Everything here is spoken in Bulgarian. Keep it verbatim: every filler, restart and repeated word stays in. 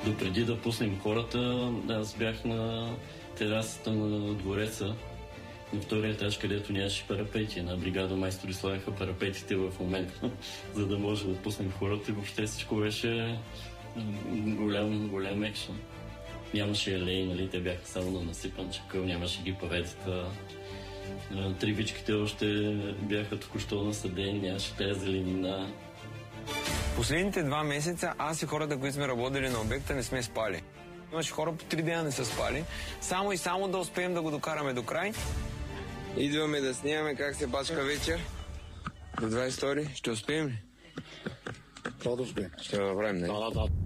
Допреди да пуснем хората, аз бях на терасата на двореца, на втория етаж, където нямаше парапети. На бригада майстори слагаха парапетите в момента, за да може да пуснем хората и въобще всичко беше голям, голям екшън. Нямаше елей, нали, те бяха само на насипан чакъл, нямаше ги паветата. Трибичките още бяха току-що насадени, нямаше тази зеленина. Последните два месеца аз и хората, които сме работили на обекта, не сме спали. Имаше хора по три дена не са спали, само и само да успеем да го докараме до край. Идваме да снимаме как се бачка вечер. До двайсет и втори. Ще успеем ли? Това да успеем. Ще го направим, не? Да, да, да.